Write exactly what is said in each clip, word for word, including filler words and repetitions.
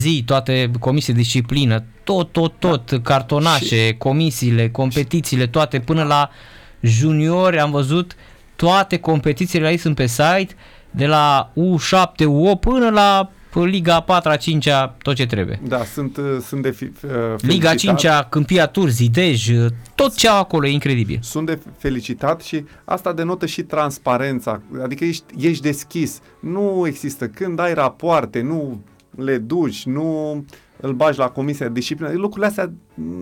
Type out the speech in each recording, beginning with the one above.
zi, toate comisii de disciplină, tot, tot, tot, da. Cartonașe, și... comisiile, competițiile, toate, până la juniori am văzut, toate competițiile aici sunt pe site, de la U șapte, U opt până la Liga a patra, a cincea, tot ce trebuie. Da, sunt, sunt de fi, uh, Liga a cincea, Câmpia Tur, Zidej, tot ce au acolo e incredibil. Sunt de felicitat și asta denotă și transparența, adică ești, ești deschis, nu există, când ai rapoarte, nu le duci, nu îl bagi la comisia de disciplină, lucrurile astea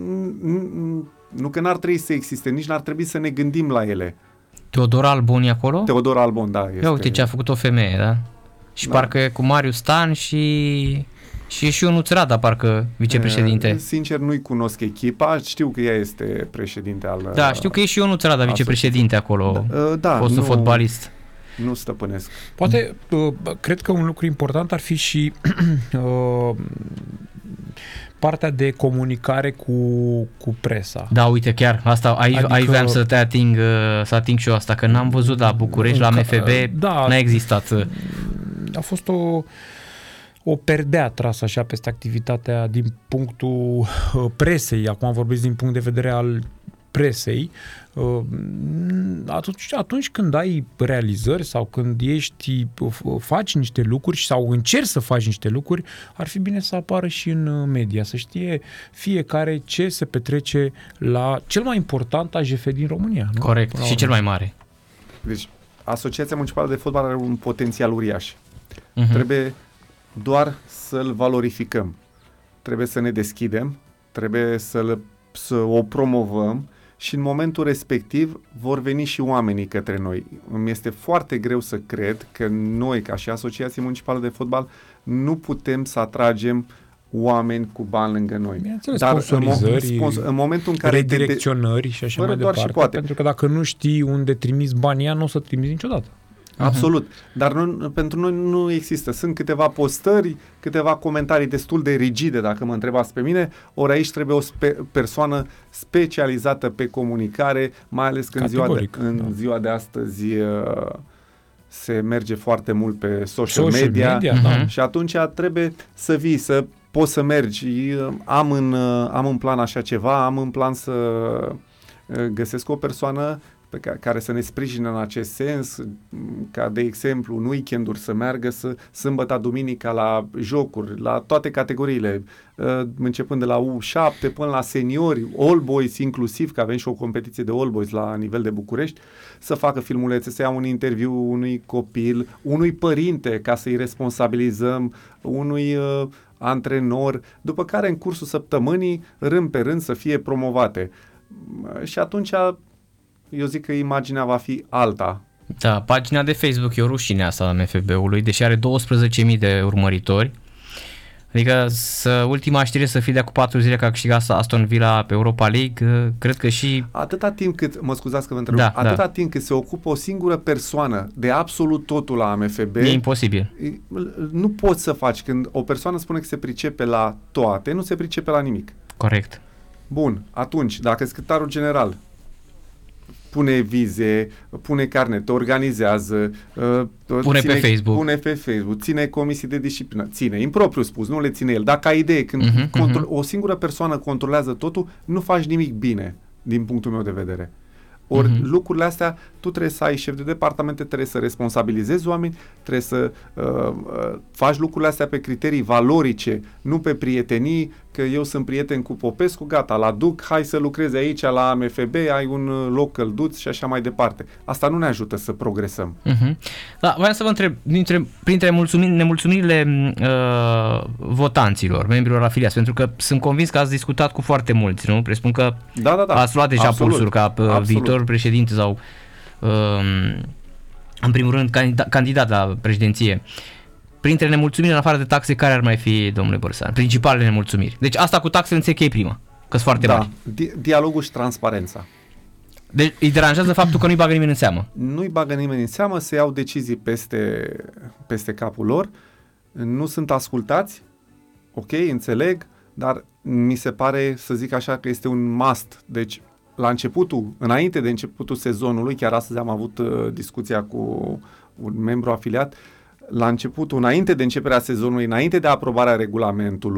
nu că n-ar trebui să existe, nici n-ar trebui să ne gândim la ele. Teodor Albon e acolo? Teodor Albon, da. Este... Ia uite ce a făcut o femeie, da? Și da. Parcă e cu Marius Stan și și e și Ionuț Rada, parcă vicepreședinte. E, sincer, nu-i cunosc echipa, știu că ea este președinte al... Da, știu că e și Ionuț Rada, vicepreședinte acolo, da, da, fostul nu, fotbalist. Nu stăpânesc. Poate, uh, cred că un lucru important ar fi și uh, partea de comunicare cu, cu presa. Da, uite, chiar, asta, aici, adică, aici vreau să te ating, să ating și eu asta, că n-am văzut la București, la M F B, da, n-a existat. A fost o, o perdea trasă așa peste activitatea din punctul presei, acum vorbesc din punct de vedere al presei, atunci, atunci când ai realizări sau când ești, faci niște lucruri sau încerci să faci niște lucruri, ar fi bine să apară și în media, să știe fiecare ce se petrece la cel mai important A J F din România. Nu? Corect, și cel mai mare. Deci, Asociația Municipală de Fotbal are un potențial uriaș. Uh-huh. Trebuie doar să-l valorificăm. Trebuie să ne deschidem, trebuie să-l, să o promovăm și în momentul respectiv vor veni și oamenii către noi. Îmi este foarte greu să cred că noi, ca și Asociație Municipală de Fotbal, nu putem să atragem oameni cu bani lângă noi. Dar sponsorizări, în, în momentul în care redirecționări te... și așa mai departe, pentru că dacă nu știi unde trimiți banii, nu o să trimiți niciodată. Absolut, dar nu, pentru noi nu există. Sunt câteva postări, câteva comentarii destul de rigide, dacă mă întrebați pe mine, ori aici trebuie o spe- persoană specializată pe comunicare, mai ales că în ziua, de, în da. ziua de astăzi uh, se merge foarte mult pe social, social media, media uh-huh. și atunci trebuie să vii, să poți să mergi. Am în, am în plan așa ceva, am în plan să găsesc o persoană pe care, care să ne sprijină în acest sens, ca de exemplu în weekenduri să meargă să, sâmbătă, duminica la jocuri, la toate categoriile, începând de la U șapte până la seniori, All Boys inclusiv, că avem și o competiție de All Boys la nivel de București, să facă filmulețe, să ia un interviu unui copil, unui părinte, ca să-i responsabilizăm, unui uh, antrenor, după care în cursul săptămânii, rând pe rând, să fie promovate. Și atunci eu zic că imaginea va fi alta. Da, pagina de Facebook e o rușine asta a M F B-ului, deși are douăsprezece mii de urmăritori. Adică să, ultima știre să fie de acum patru zile că a câștigat Aston Villa pe Europa League, cred că și... Atâta timp cât, mă scuzați că vă întreb, da, atâta da. timp cât se ocupă o singură persoană de absolut totul la M F B... E imposibil. Nu poți să faci. Când o persoană spune că se pricepe la toate, nu se pricepe la nimic. Corect. Bun, atunci, dacă secretarul general pune vize, pune carnet, organizează, pune ține, pe Facebook, pune pe Facebook, ține comisii de disciplină, ține, impropriu spus, nu le ține el. Dacă ai idee, când uh-huh, control, uh-huh. o singură persoană controlează totul, nu faci nimic bine, din punctul meu de vedere. Ori uh-huh. lucrurile astea, tu trebuie să ai șef de departamente, trebuie să responsabilizezi oameni, trebuie să uh, uh, faci lucrurile astea pe criterii valorice, nu pe prietenii, că eu sunt prieten cu Popescu, gata, la duc, hai să lucrezi aici la M F B, ai un loc călduț și așa mai departe. Asta nu ne ajută să progresăm. Uh-huh. Da, voiam să vă întreb, dintre, printre mulțumiri, nemulțumirile uh, votanților, membrilor afiliați, pentru că sunt convins că ați discutat cu foarte mulți, nu? Presupun că da, da, da. ați luat deja Absolut. pulsul ca uh, viitor președinte sau uh, în primul rând candidat, candidat la președinție. Printre nemulțumiri, în afară de taxe, care ar mai fi, domnule Bărsan? Principalele nemulțumiri. Deci asta cu taxele înțeleg că e prima, că-s foarte da. mari. Di- dialogul și transparența. Deci îi deranjează faptul că nu-i bagă nimeni în seamă. Nu-i bagă nimeni în seamă, se iau decizii peste, peste capul lor, nu sunt ascultați, ok, înțeleg, dar mi se pare, să zic așa, că este un must. Deci, la începutul, înainte de începutul sezonului, chiar astăzi am avut uh, discuția cu un membru afiliat, la începutul, înainte de începerea sezonului, înainte de aprobarea regulamentului,